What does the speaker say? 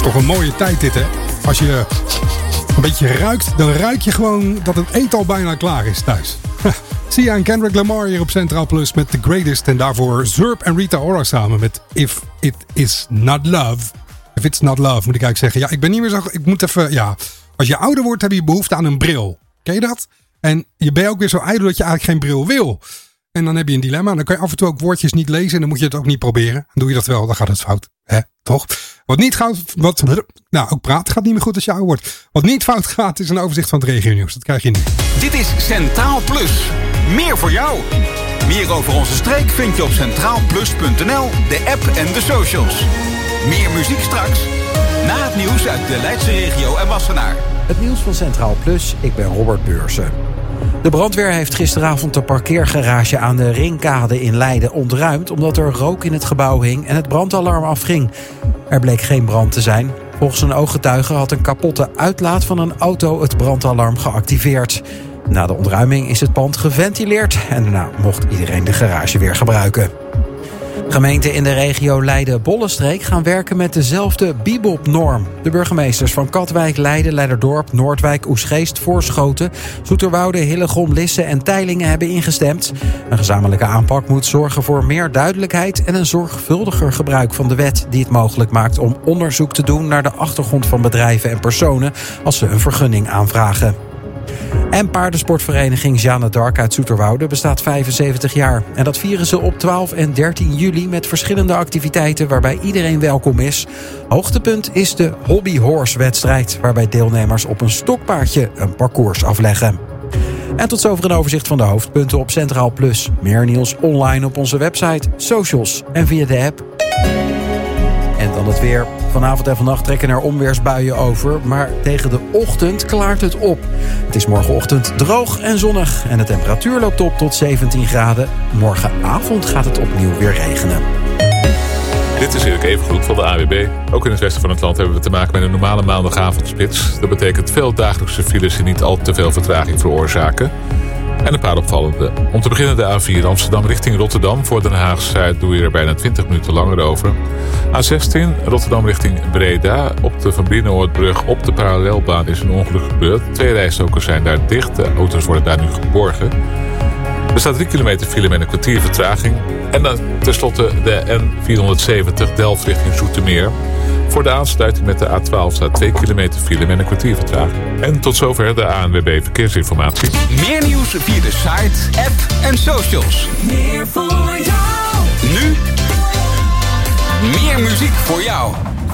Toch een mooie tijd dit, hè? Als je een beetje ruikt, dan ruik je gewoon dat het eten al bijna klaar is thuis. Sia en Kendrick Lamar hier op Centraal Plus met The Greatest. En daarvoor Zurb en Rita Ora samen met If It Is Not Love. If It's Not Love, moet ik eigenlijk zeggen. Ja, ik ben niet meer zo... Ik moet even... Ja, als je ouder wordt, heb je behoefte aan een bril. Ken je dat? En je bent ook weer zo ijdel dat je eigenlijk geen bril wil. En dan heb je een dilemma. Dan kan je af en toe ook woordjes niet lezen. En dan moet je het ook niet proberen. Doe je dat wel, dan gaat het fout. Hè? Toch? Wat niet gaat... ook praten gaat niet meer goed als je ouder wordt. Wat niet fout gaat, is een overzicht van het regionieuws. Dat krijg je nu. Dit is Centraal Plus. Meer voor jou. Meer over onze streek vind je op centraalplus.nl, de app en de socials. Meer muziek straks. Na het nieuws uit de Leidse regio en Wassenaar. Het nieuws van Centraal Plus, ik ben Robert Beursen. De brandweer heeft gisteravond de parkeergarage aan de Ringkade in Leiden ontruimd omdat er rook in het gebouw hing en het brandalarm afging. Er bleek geen brand te zijn. Volgens een ooggetuige had een kapotte uitlaat van een auto het brandalarm geactiveerd. Na de ontruiming is het pand geventileerd en daarna mocht iedereen de garage weer gebruiken. Gemeenten in de regio Leiden-Bollenstreek gaan werken met dezelfde Bibop-norm. De burgemeesters van Katwijk, Leiden, Leiderdorp, Noordwijk, Oegstgeest, Voorschoten, Zoeterwoude, Hillegom, Lisse en Teylingen hebben ingestemd. Een gezamenlijke aanpak moet zorgen voor meer duidelijkheid en een zorgvuldiger gebruik van de wet die het mogelijk maakt om onderzoek te doen naar de achtergrond van bedrijven en personen als ze een vergunning aanvragen. En paardensportvereniging Jeanne d'Arc uit Zoeterwoude bestaat 75 jaar. En dat vieren ze op 12 en 13 juli met verschillende activiteiten waarbij iedereen welkom is. Hoogtepunt is de Hobby Horse wedstrijd, waarbij deelnemers op een stokpaardje een parcours afleggen. En tot zover een overzicht van de hoofdpunten op Centraal Plus. Meer nieuws online op onze website, socials en via de app. En dan het weer. Vanavond en vannacht trekken er onweersbuien over, maar tegen de ochtend klaart het op. Het is morgenochtend droog en zonnig en de temperatuur loopt op tot 17 graden. Morgenavond gaat het opnieuw weer regenen. Dit is Erik Evengroet van de AWB. Ook in het westen van het land hebben we te maken met een normale maandagavondspits. Dat betekent veel dagelijkse files die niet al te veel vertraging veroorzaken. En een paar opvallende. Om te beginnen de A4 Amsterdam richting Rotterdam. Voor Den Haag-Zuid doe je er bijna 20 minuten langer over. A16 Rotterdam richting Breda. Op de Van Brienenoordbrug op de parallelbaan is een ongeluk gebeurd. 2 rijstokers zijn daar dicht. De auto's worden daar nu geborgen. Er staat 3 kilometer file met een kwartier vertraging. En dan tenslotte de N470 Delft richting Zoetermeer. Voor de aansluiting met de A12 staat 2 kilometer file met een kwartier vertraging. En tot zover de ANWB Verkeersinformatie. Meer nieuws via de site, app en socials. Meer voor jou. Nu meer muziek voor jou.